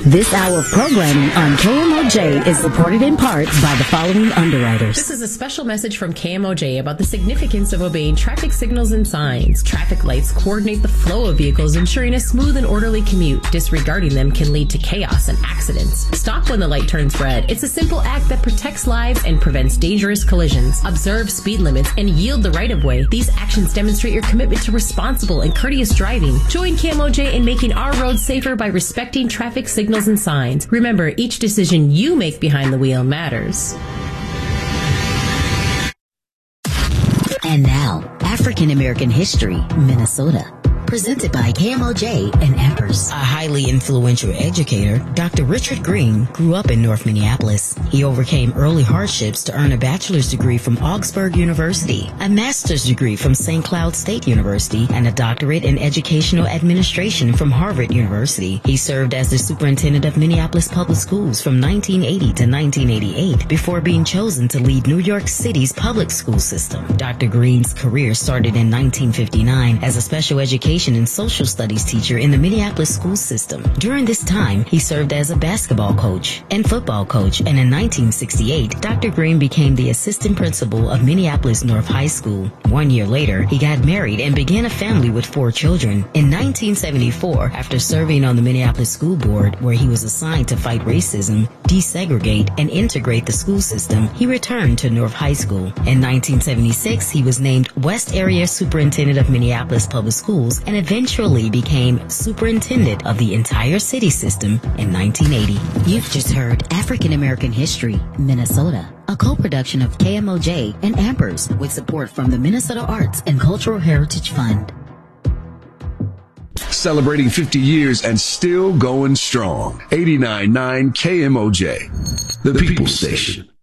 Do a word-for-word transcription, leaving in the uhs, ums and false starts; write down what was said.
This hour of programming on K M O J is supported in part by the following underwriters. This is a special message from K M O J about the significance of obeying traffic signals and signs. Traffic lights coordinate the flow of vehicles, ensuring a smooth and orderly commute. Disregarding them can lead to chaos and accidents. Stop when the light turns red. It's a simple act that protects lives and prevents dangerous collisions. Observe speed limits and yield the right-of-way. These actions demonstrate your commitment to responsible and courteous driving. Join K M O J in making our roads safer by respecting traffic signals and signs. Remember, each decision you make behind the wheel matters. And now, African American History, Minnesota. Presented by K M O J and Empress. A highly influential educator, Doctor Richard Green grew up in North Minneapolis. He overcame early hardships to earn a bachelor's degree from Augsburg University, a master's degree from Saint Cloud State University, and a doctorate in educational administration from Harvard University. He served as the superintendent of Minneapolis Public Schools from nineteen eighty to nineteen eighty-eight before being chosen to lead New York City's public school system. Doctor Green's career started in nineteen fifty-nine as a special education and social studies teacher in the Minneapolis school system. During this time, he served as a basketball coach and football coach, and in nineteen sixty-eight, Doctor Green became the assistant principal of Minneapolis North High School. One year later, he got married and began a family with four children. In nineteen seventy-four, after serving on the Minneapolis School Board, where he was assigned to fight racism, desegregate, and integrate the school system, he returned to North High School. In nineteen seventy-six, he was named West Area Superintendent of Minneapolis Public Schools and eventually became superintendent of the entire city system in nineteen eighty. You've just heard African American History, Minnesota, a co-production of K M O J and Ampers with support from the Minnesota Arts and Cultural Heritage Fund. Celebrating fifty years and still going strong. eighty-nine point nine K M O J, the People Station.